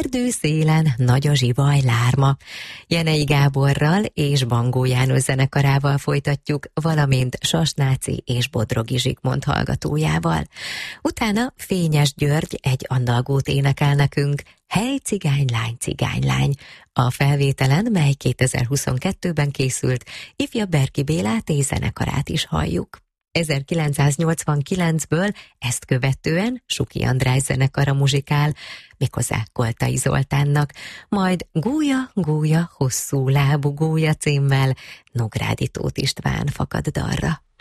erdő szélen nagy a zsivaj lárma. Jenei Gáborral és Bangó János zenekarával folytatjuk, valamint Sasnáci és Bodrogi Zsigmond hallgatójával. Utána Fényes György egy andalgót énekel nekünk, Hely cigánylány, cigánylány. A felvételen, mely 2022-ben készült, ifjabb Berki Bélát és zenekarát is halljuk. 1989-ből ezt követően Suki András zenekara muzsikál, méghozzá Koltai Zoltánnak, majd Gólya, gólya, hosszú lábú gólya címmel Nógrádi Tóth István fakad dalra.